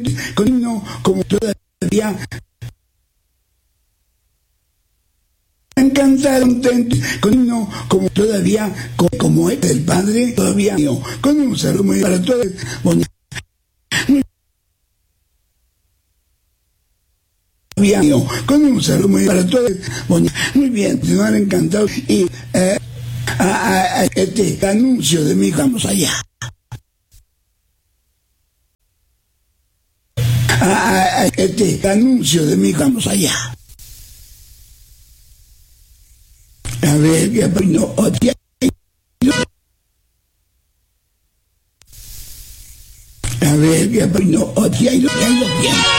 con uno como todavía encantado, contento, con uno como todavía, como es el Padre, todavía no, con un saludo muy para todos, bonito. Con un saludo muy para todos, bonito. Muy bien, nos han encantado y este anuncio de mi hijo, vamos allá. Este anuncio de mi hijo, vamos allá. A ver, que no, a ver, que no, lo bien.